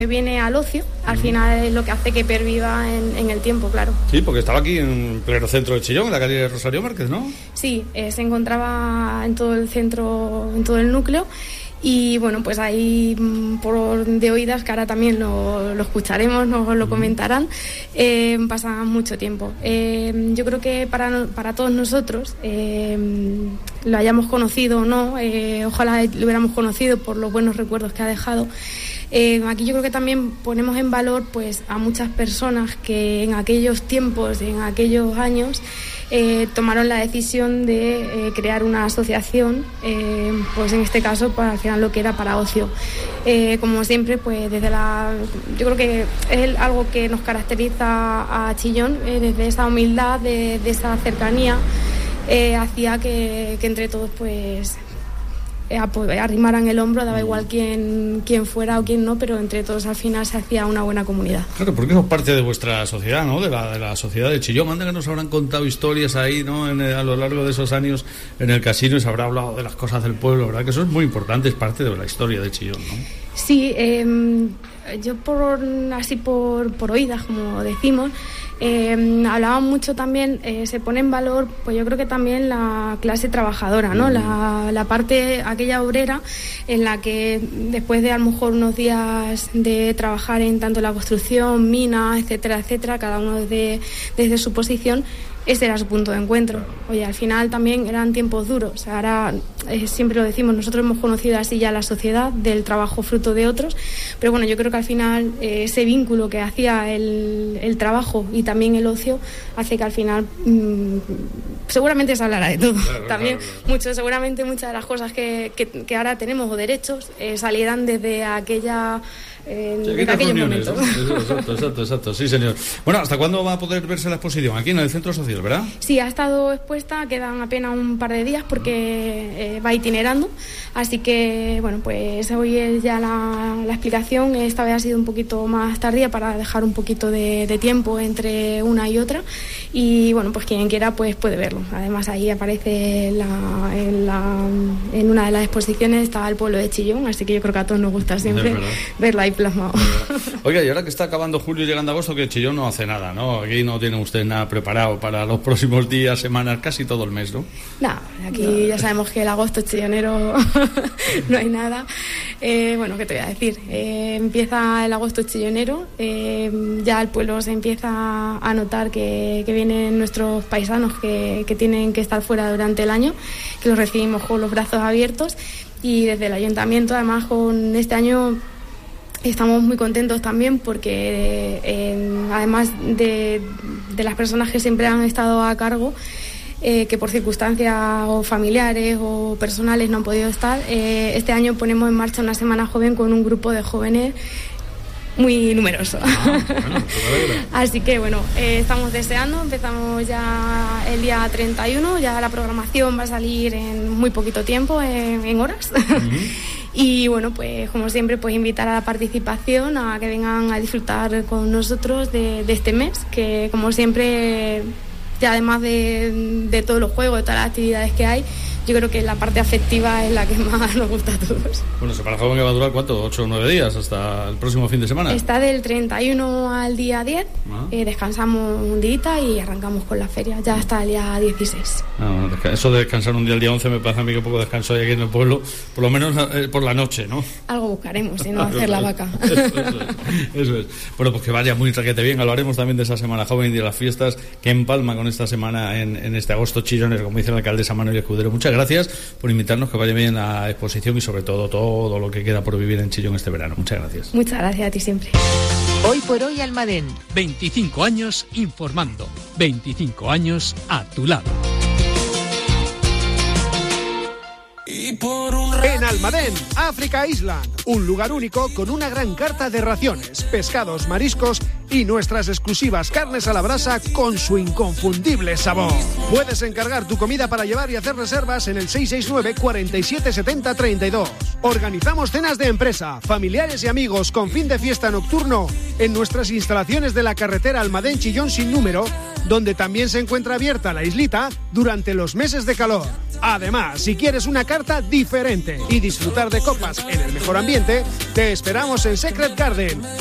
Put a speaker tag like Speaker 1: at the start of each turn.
Speaker 1: Viene al ocio, al final es lo que hace que perviva en el tiempo, claro.
Speaker 2: Sí, porque estaba aquí en pleno centro de Chillón, en la calle Rosario Márquez, ¿no?
Speaker 1: Sí, se encontraba en todo el centro, en todo el núcleo. Y bueno, pues ahí por de oídas, que ahora también lo escucharemos, nos lo comentarán, pasa mucho tiempo. Yo creo que para todos nosotros, lo hayamos conocido o no, ojalá lo hubiéramos conocido por los buenos recuerdos que ha dejado. Aquí yo creo que también ponemos en valor pues a muchas personas que en aquellos tiempos, en aquellos años, tomaron la decisión de crear una asociación, pues en este caso para al final lo que era para ocio. Como siempre, pues yo creo que es algo que nos caracteriza a Chillón, desde esa humildad, de esa cercanía, hacía que entre todos pues arrimaran el hombro, daba igual quién fuera o quién no, pero entre todos al final se hacía una buena comunidad.
Speaker 2: Claro, porque eso es parte de vuestra sociedad, ¿no? De la sociedad de Chillón. Anda que nos habrán contado historias ahí, ¿no? A lo largo de esos años en el casino, y se habrá hablado de las cosas del pueblo, ¿verdad? Que eso es muy importante, es parte de la historia de Chillón, ¿no?
Speaker 1: Sí, yo por oídas, como decimos, hablaban mucho también, se pone en valor, pues yo creo que también la clase trabajadora, ¿no? La parte, aquella obrera, en la que después de a lo mejor unos días de trabajar en tanto la construcción, minas, etcétera, cada uno desde su posición, ese era su punto de encuentro. Oye, al final también eran tiempos duros. Ahora siempre lo decimos, nosotros hemos conocido así ya la sociedad del trabajo fruto de otros, pero bueno, yo creo que al final ese vínculo que hacía el trabajo y también el ocio hace que al final seguramente se hablará de todo. Claro, también claro. Seguramente muchas de las cosas que ahora tenemos o derechos salieran desde aquella... en aquellos momentos.
Speaker 2: ¿No? Exacto, sí señor. Bueno, ¿hasta cuándo va a poder verse la exposición? Aquí en el Centro Social, ¿verdad?
Speaker 1: Sí, ha estado expuesta, quedan apenas un par de días porque va itinerando, así que bueno, pues hoy es ya la explicación. Esta vez ha sido un poquito más tardía para dejar un poquito de tiempo entre una y otra, y bueno, pues quien quiera pues puede verlo. Además ahí aparece en una de las exposiciones está el pueblo de Chillón, así que yo creo que a todos nos gusta siempre verlo ahí plasmado.
Speaker 2: Oiga, y ahora que está acabando julio y llegando agosto, que Chillón no hace nada, ¿no? Aquí no tiene usted nada preparado para los próximos días, semanas, casi todo el mes, ¿no?
Speaker 1: No, aquí ya sabemos que el agosto chillonero no hay nada. Bueno, ¿qué te voy a decir? Empieza el agosto chillonero, ya el pueblo se empieza a notar que vienen nuestros paisanos que tienen que estar fuera durante el año, que los recibimos con los brazos abiertos, y desde el ayuntamiento, además, con este año estamos muy contentos también porque además de las personas que siempre han estado a cargo, que por circunstancias o familiares o personales no han podido estar, este año ponemos en marcha una semana joven con un grupo de jóvenes muy numeroso. Así que bueno, estamos deseando, empezamos ya el día 31, ya la programación va a salir en muy poquito tiempo, en horas. Y bueno, pues como siempre, pues invitar a la participación, a que vengan a disfrutar con nosotros de este mes, que como siempre, ya además de todos los juegos, de todas las actividades que hay, yo creo que la parte afectiva es la que más nos gusta a todos.
Speaker 2: Bueno, Semana Joven que va a durar, ¿cuánto? 8 o 9 días hasta el próximo fin de semana.
Speaker 1: Está del 31 al día 10, descansamos un día y arrancamos con la feria, ya hasta el día 16.
Speaker 2: Bueno, eso de descansar un día el día 11 me parece a mí que poco descanso hay aquí en el pueblo, por lo menos por la noche, ¿no?
Speaker 1: Algo buscaremos, si no hacer la vaca.
Speaker 2: Eso es. Bueno, pues que vaya muy traquete bien, hablaremos también de esa Semana Joven y de las fiestas que empalma con esta semana en este agosto chillonero, como dice la alcaldesa Manuel Escudero. Muchas gracias por invitarnos, que vaya bien la exposición y sobre todo lo que queda por vivir en Chillón este verano. Muchas gracias.
Speaker 1: Muchas gracias a ti siempre.
Speaker 3: Hoy por hoy Almadén. 25 años informando. 25 años a tu lado.
Speaker 4: En Almadén, Africa Island, un lugar único con una gran carta de raciones, pescados, mariscos y nuestras exclusivas carnes a la brasa con su inconfundible sabor. Puedes encargar tu comida para llevar y hacer reservas en el 669 47 70 32. Organizamos cenas de empresa, familiares y amigos con fin de fiesta nocturno en nuestras instalaciones de la carretera Almadén-Chillón sin número donde también se encuentra abierta la islita durante los meses de calor. Además, si quieres una carta diferente y disfrutar de copas en el mejor ambiente, te esperamos en Secret Garden,